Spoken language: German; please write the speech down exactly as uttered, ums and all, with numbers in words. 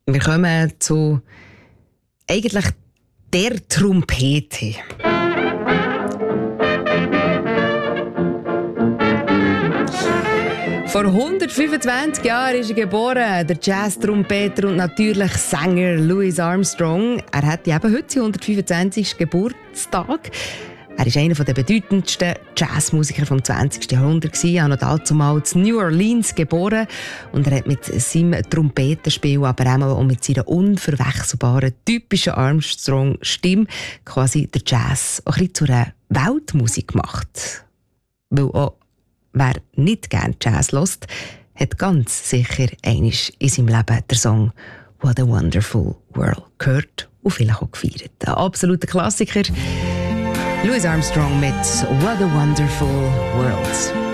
Wir kommen zu eigentlich der Trompete. Vor hundertfünfundzwanzig Jahren ist er geboren, der Jazz-Trompeter und natürlich Sänger Louis Armstrong. Er hat eben heute seinen hundertfünfundzwanzigsten Geburtstag. Er ist einer der bedeutendsten Jazzmusiker des zwanzigsten Jahrhunderts. Er hat noch dazumal in New Orleans geboren und er hat mit seinem Trompetenspiel, aber auch mit seiner unverwechselbaren, typischen Armstrong-Stimme quasi der Jazz auch ein bisschen zu einer Weltmusik gemacht. Weil auch wer nicht gerne Jazz hört, hat ganz sicher einmal in seinem Leben den Song «What a Wonderful World» gehört und vielleicht auch gefeiert. Ein absoluter Klassiker. Louis Armstrong mit «What a Wonderful World».